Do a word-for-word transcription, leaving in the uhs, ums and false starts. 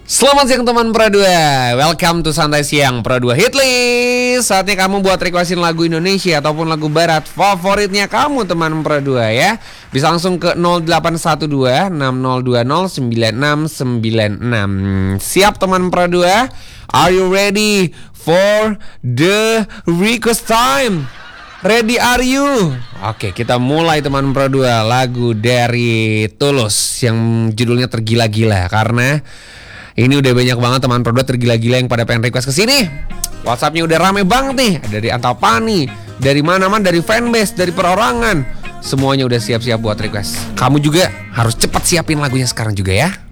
Selamat siang teman Pro dua. Welcome to Santai Siang Pro dua Hitlist. Saatnya kamu buat requestin lagu Indonesia ataupun lagu barat favoritnya kamu teman Pro dua ya. Bisa langsung ke nol delapan satu dua enam nol dua nol sembilan enam sembilan enam. Siap teman Pro dua? Are you ready for the request time? Ready are you? Oke, kita mulai teman Pro dua. Lagu dari Tulus yang judulnya Tergila-Gila. Karena ini udah banyak banget teman Pro dua tergila-gila yang pada pengen request kesini. WhatsAppnya udah rame banget nih. Dari Antapani, dari mana-mana, dari fanbase, dari perorangan. Semuanya udah siap-siap buat request. Kamu juga harus cepat siapin lagunya sekarang juga ya.